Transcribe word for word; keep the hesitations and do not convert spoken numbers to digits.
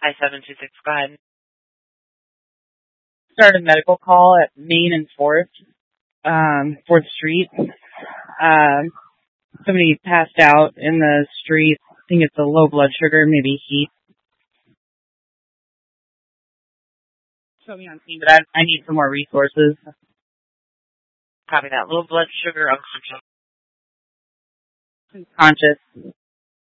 I seven two six, go ahead. Started a medical call at Main and Fourth, um, Fourth Street. Um, somebody passed out in the street. I think it's a low blood sugar, maybe heat. Show me on scene, but I, I need some more resources. Copy that. Low blood sugar, unconscious. Conscious.